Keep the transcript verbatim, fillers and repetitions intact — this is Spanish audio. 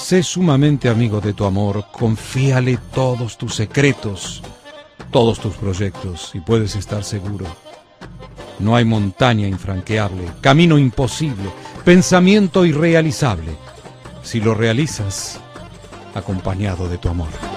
Sé sumamente amigo de tu amor, confíale todos tus secretos, todos tus proyectos, y puedes estar seguro. No hay montaña infranqueable, camino imposible, pensamiento irrealizable, si lo realizas acompañado de tu amor.